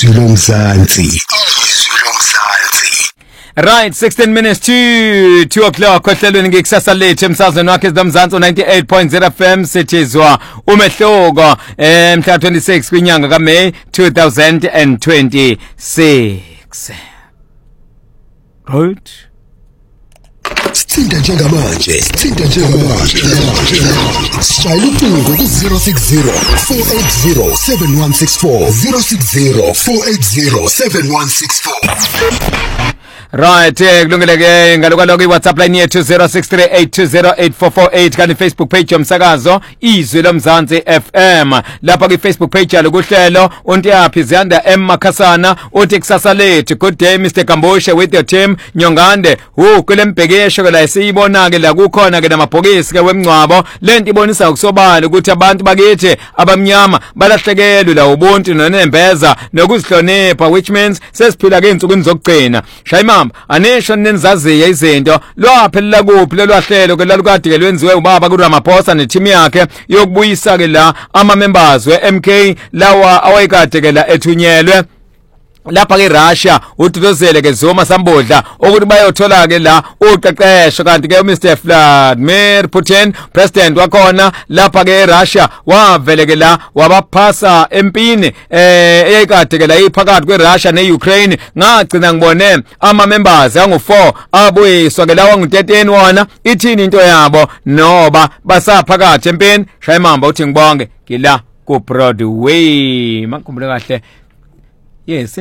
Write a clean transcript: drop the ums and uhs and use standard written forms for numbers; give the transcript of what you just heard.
Izwi lomzansi. Right, 16 minutes to 2 o'clock. Kohlelweni ngikusasa lethu emsazweni wakhe eZamzansi 98.0 FM sithizwa umehloko mhla 26 kwinyanga kaMay 2026. Right. Sithinta njengamanje. Shayela ucingo ku-060 480 7164 060 480 7164. Right, kulungile-ke ngalokho iWhatsApp line yethu 0638208448 kanti Facebook page yomsakazo Izwi lomzansi FM. Lapha kwi-Facebook page yalo kuhlelo uNtiyaphi Ziyanda M Makhasana uthi kusasa lethu. Good day Mr Gambushe with your team Nyongande. Kule mbhekesho ke la siyibona-ke la kukhona-ke namabhokisi-ke wemngcwabo. Lento ibonisa ukusobala ukuthi abantu bakithi abamnyama balahlekelwe la ubuntu nonembeza nokuzihlonipha, which means sesiphila ke insukwini zokugcina. Shayima anisho nenizaziya izinto lwaphelela kuphi lelwahlelo ke lalukade ke lwenziwe ubaba kuRamaphosa neteam yakhe yokubuyisa ke la ama members weMK lawa awayekade ke la ethunyelwe lapha ke Russia uDuduzile ke Zuma Sambodla ukuthi bayothola ke la uqeqesho kanti ke Mr Vladimir Putin president wakhona lapha ke Russia wavele ke la wabaphasa empini eyayikade ke la iphakathi kweRussia neUkraine. Ngagcina ngibone ama members angu4 abuyiswa ke lawa ngu13 wona ithini into yabo noba basaphakathi empini. Shayimamba uthi ngibonge ngila ku Broadway makukhumbule kahle. Yes.